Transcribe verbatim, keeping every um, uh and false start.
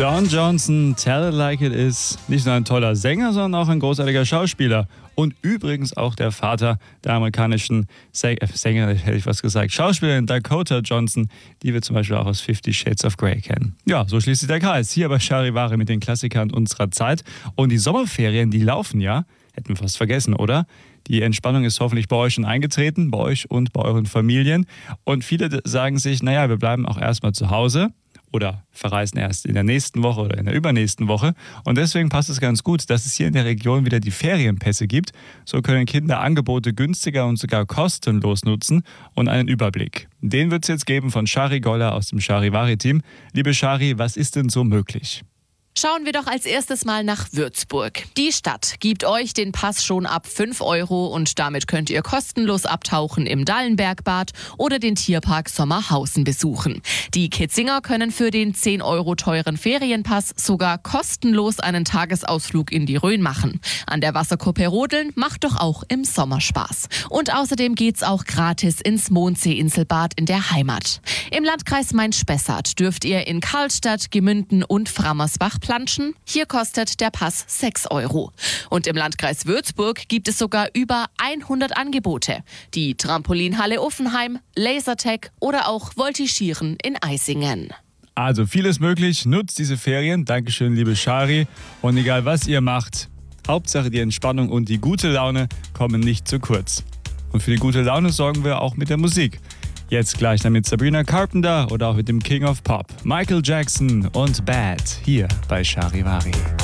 Don Johnson, Tell It Like It Is. Nicht nur ein toller Sänger, sondern auch ein großartiger Schauspieler. Und übrigens auch der Vater der amerikanischen Säng- äh, Sängerin, hätte ich was gesagt, Schauspielerin Dakota Johnson, die wir zum Beispiel auch aus Fifty Shades of Grey kennen. Ja, so schließt sich der Kreis. Hier bei Charivari mit den Klassikern unserer Zeit. Und die Sommerferien, die laufen ja. Hätten wir fast vergessen, oder? Die Entspannung ist hoffentlich bei euch schon eingetreten, bei euch und bei euren Familien. Und viele sagen sich, naja, wir bleiben auch erstmal zu Hause oder verreisen erst in der nächsten Woche oder in der übernächsten Woche. Und deswegen passt es ganz gut, dass es hier in der Region wieder die Ferienpässe gibt. So können Kinder Angebote günstiger und sogar kostenlos nutzen und einen Überblick. Den wird es jetzt geben von Shari Goller aus dem Charivari-Team. Liebe Shari, was ist denn so möglich? Schauen wir doch als erstes mal nach Würzburg. Die Stadt gibt euch den Pass schon ab fünf Euro und damit könnt ihr kostenlos abtauchen im Dallenbergbad oder den Tierpark Sommerhausen besuchen. Die Kitzinger können für den zehn Euro teuren Ferienpass sogar kostenlos einen Tagesausflug in die Rhön machen. An der Wasserkuppe rodeln macht doch auch im Sommer Spaß. Und außerdem geht's auch gratis ins Mondsee-Inselbad in der Heimat. Im Landkreis Main-Spessart dürft ihr in Karlstadt, Gemünden und Frammersbach planschen. Hier kostet der Pass sechs Euro. Und im Landkreis Würzburg gibt es sogar über hundert Angebote. Die Trampolinhalle Uffenheim, Lasertag oder auch Voltigieren in Eisingen. Also vieles möglich, nutzt diese Ferien. Dankeschön, liebe Shari. Und egal was ihr macht, Hauptsache die Entspannung und die gute Laune kommen nicht zu kurz. Und für die gute Laune sorgen wir auch mit der Musik. Jetzt gleich dann mit Sabrina Carpenter oder auch mit dem King of Pop, Michael Jackson und Bad, hier bei Charivari.